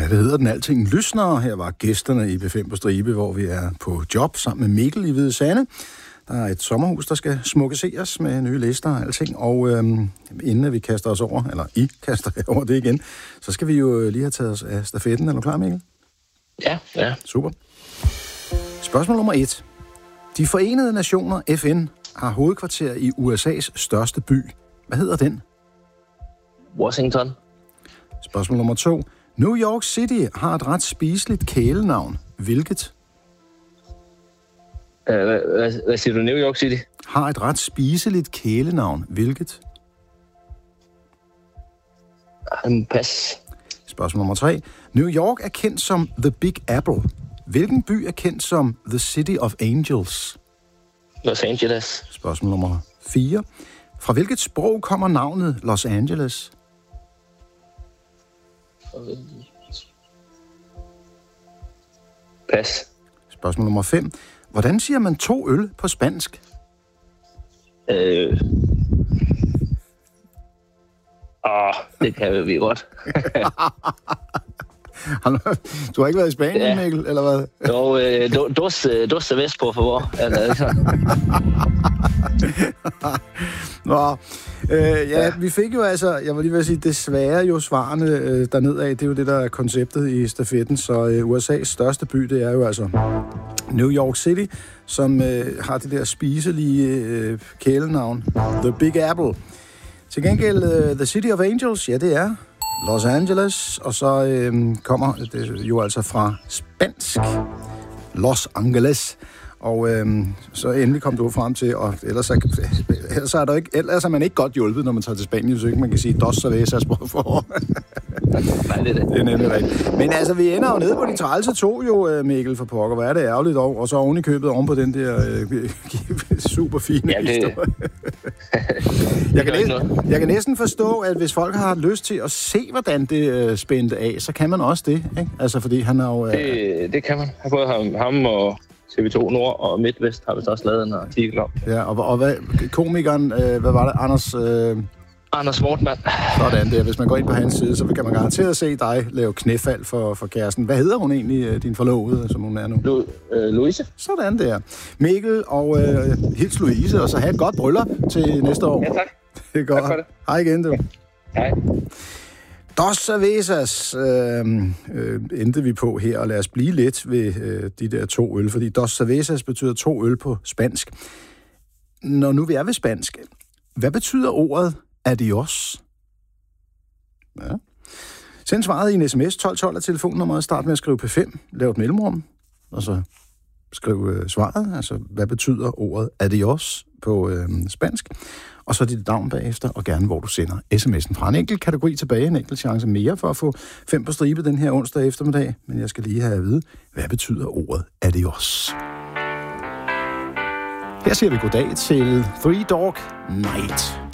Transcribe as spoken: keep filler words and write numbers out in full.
det hedder den alting lysner. Her var gæsterne i B fem på stribe, hvor vi er på job sammen med Mikkel i Hvide Sande. Der er et sommerhus, der skal smukkeseres med nye lister og alting. Og øhm, inden vi kaster os over, eller I kaster over det igen, så skal vi jo lige have taget os af stafetten. Er du klar, Mikkel? Ja, ja. Super. Spørgsmål nummer et. De Forenede Nationer, F N, har hovedkvarter i U S A's største by. Hvad hedder den? Washington. Spørgsmål nummer to. New York City har et ret spiseligt kælenavn. Hvilket? Uh, hvad, hvad, hvad siger du? New York City? Har et ret spiseligt kælenavn. Hvilket? Um, pas. Spørgsmål nummer tre. New York er kendt som The Big Apple. Hvilken by er kendt som The City of Angels? Los Angeles. Spørgsmål nummer fire. Fra hvilket sprog kommer navnet Los Angeles? Pas. Spørgsmål nummer fem. Hvordan siger man to øl på spansk? Øh... Åh, det kan vi godt. Du har ikke været i Spanien, ja. Mikkel, eller hvad? Jo, øh, dos, dos vest på favor. Nå, øh, ja, vi fik jo altså, jeg vil lige vil sige, desværre jo svarene øh, dernedad. Det er jo det, der er konceptet i stafetten. Så øh, U S A's største by, det er jo altså New York City, som øh, har det der spiselige øh, kælenavn, The Big Apple. Til gengæld, uh, The City of Angels, ja, det er Los Angeles, og så øh, kommer det jo altså fra spansk, Los Angeles. Og øh, så endelig kom du frem til, og ellers er, ellers er, der ikke, ellers er man ikke godt hjulpet, når man tager til Spanien, så ikke man kan sige dos cervezas på for. Nej, det er det. Det er nemlig rigtigt. Men altså, vi ender jo nede på de trælse to jo, Mikkel, for pokker. Hvor er det ærgerligt over, og så oven i købet oven på den der øh, super fine ja, det... historie. jeg, kan næsten, jeg kan næsten forstå, at hvis folk har lyst til at se, hvordan det øh, spændte af, så kan man også det, ikke? Altså, fordi han er jo... Øh... Det, det kan man. Har både ham, ham og... T V to Nord og Midtvest har vi så også lavet en artikel om. Ja, og, og hvad, komikeren, øh, hvad var det, Anders... Øh... Anders Mortmann. Sådan der. Hvis man går ind på hans side, så kan man garanteret se dig lave knæfald for, for kæresten. Hvad hedder hun egentlig, din forlovede, som hun er nu? Lu- øh, Louise. Sådan der. Mikkel, og øh, hils Louise, og så have et godt bryllup til næste år. Ja, tak. Det er godt. Tak for det. Hej igen, du. Hej. Dos cervezas øh, øh, endte vi på her, og lad os blive lidt ved øh, de der to øl, fordi dos cervezas betyder to øl på spansk. Når nu vi er ved spansk, hvad betyder ordet adios? Ja. Send svaret i en sms, tolv tolv er telefonnummeret, start med at skrive P fem, lav et mellemrum, og så skriv øh, svaret, altså hvad betyder ordet adios på øh, spansk, og så dit navn bagefter, og gerne hvor du sender sms'en fra. En enkelt kategori tilbage, en enkelt chance mere for at få fem på stribe den her onsdag eftermiddag, men jeg skal lige have at vide, hvad betyder ordet adios? Her siger vi goddag til Three Dog Night.